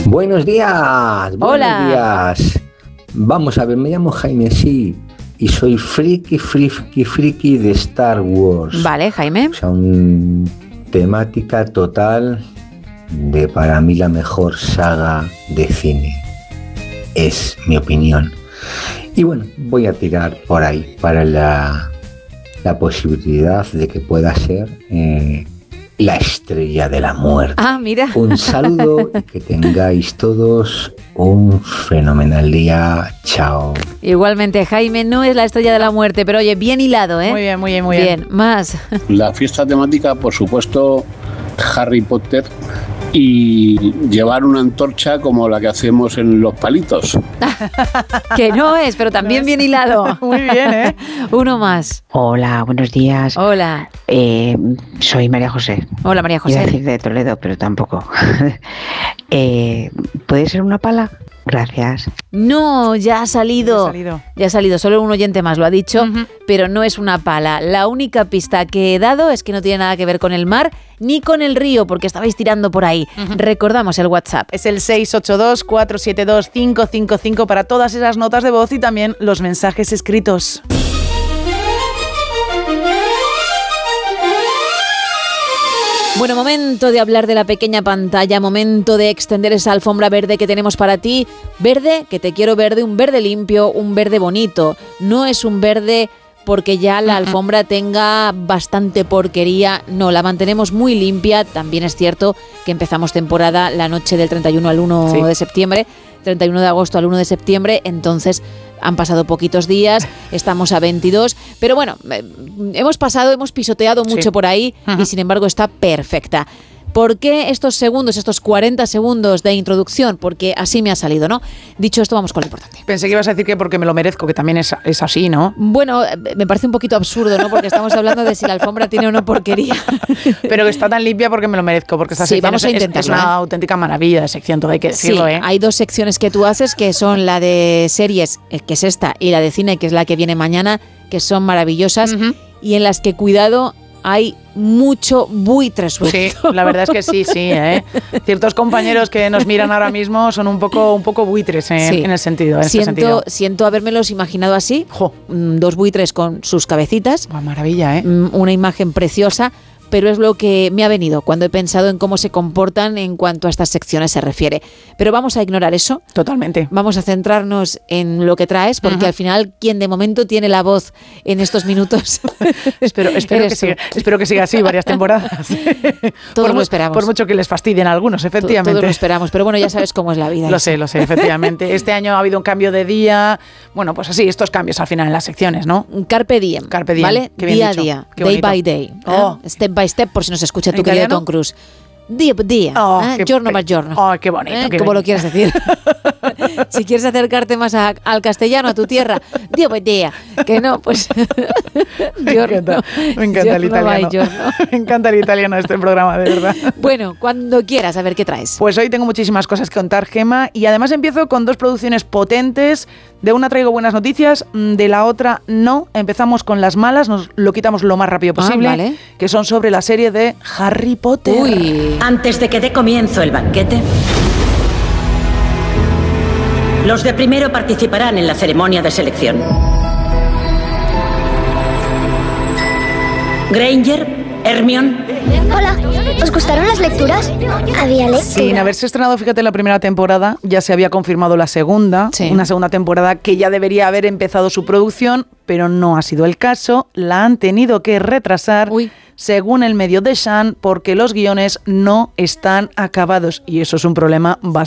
Buenos días. Buenos días. Vamos a ver, me llamo Jaime, sí, y soy friki de Star Wars. Vale, Jaime. O sea, temática total de, para mí, la mejor saga de cine. Es mi opinión. Y bueno, voy a tirar por ahí para la posibilidad de que pueda ser la Estrella de la Muerte. Ah, mira. Un saludo y que tengáis todos un fenomenal día. Chao. Igualmente, Jaime, no es la Estrella de la Muerte, pero oye, bien hilado, ¿eh? Muy bien. Bien, más. La fiesta temática, por supuesto, Harry Potter, y llevar una antorcha como la que hacemos en los palitos. Que no es, pero también bien hilado. Muy bien, ¿eh? Uno más. Hola, buenos días. Hola. Soy María José. Hola, María José. Iba a decir de Toledo, pero tampoco. ¿Puede ser una pala? Gracias. No, ya ha salido. Ya ha salido, solo un oyente más lo ha dicho, pero no es una pala. La única pista que he dado es que no tiene nada que ver con el mar ni con el río, porque estabais tirando por ahí. Recordamos el WhatsApp. Es el 682-472-555 para todas esas notas de voz y también los mensajes escritos. Bueno, momento de hablar de la pequeña pantalla, momento de extender esa alfombra verde que tenemos para ti. Verde, que te quiero verde, un verde limpio, un verde bonito. No es un verde porque ya la alfombra tenga bastante porquería. No, la mantenemos muy limpia. También es cierto que empezamos temporada la noche del 31 al 1 de septiembre. 31 de agosto al 1 de septiembre, entonces han pasado poquitos días, estamos a 22, pero bueno, hemos pisoteado mucho por ahí y sin embargo está perfecta. ¿Por qué estos segundos, estos 40 segundos de introducción? Porque así me ha salido, ¿no? Dicho esto, vamos con lo importante. Pensé que ibas a decir que porque me lo merezco, que también es así, ¿no? Bueno, me parece un poquito absurdo, ¿no? Porque estamos hablando de si la alfombra tiene o no porquería. Pero que está tan limpia porque me lo merezco, porque esta sección vamos a intentarlo, es una auténtica maravilla de sección, todo hay que decirlo, sí, hay dos secciones que tú haces, que son la de series, que es esta, y la de cine, que es la que viene mañana, que son maravillosas, y en las que, cuidado, hay mucho buitre suelto. Sí, la verdad es que sí, ¿eh? Ciertos compañeros que nos miran ahora mismo son un poco buitres en el sentido. Siento habérmelos imaginado así. Dos buitres con sus cabecitas. Maravilla, ¿eh? Una imagen preciosa. Pero es lo que me ha venido cuando he pensado en cómo se comportan en cuanto a estas secciones se refiere. Pero vamos a ignorar eso. Totalmente. Vamos a centrarnos en lo que traes, porque al final quien de momento tiene la voz en estos minutos espero que siga así varias temporadas. Todos lo esperamos. Por mucho que les fastidien a algunos, efectivamente. Todos lo esperamos, pero bueno, ya sabes cómo es la vida. Lo sé, efectivamente. Este año ha habido un cambio de día. Bueno, pues así, estos cambios al final en las secciones, ¿no? Carpe diem. ¿Vale? Día a día. Day by day. Step by step, por si nos escucha tu querido Tom Cruise. Día por día, giorno más giorno. Qué bonito. Como lo quieras decir. Si quieres acercarte más al castellano, a tu tierra, día por día. Que no, pues... Me encanta el italiano. Me encanta el italiano de este programa, de verdad. Bueno, cuando quieras, a ver qué traes. Pues hoy tengo muchísimas cosas que contar, Gema, y además empiezo con dos producciones potentes. De una traigo buenas noticias, de la otra no. Empezamos con las malas, nos lo quitamos lo más rápido posible, vale. Que son sobre la serie de Harry Potter. Uy. Antes de que dé comienzo el banquete, los de primero participarán en la ceremonia de selección. Granger, Hermione. Hola, ¿os gustaron las lecturas? Había lecturas. Sin haberse estrenado, fíjate, la primera temporada, ya se había confirmado la segunda, una segunda temporada que ya debería haber empezado su producción, pero no ha sido el caso, la han tenido que retrasar, según el medio The Sun, porque los guiones no están acabados, y eso es un problema bastante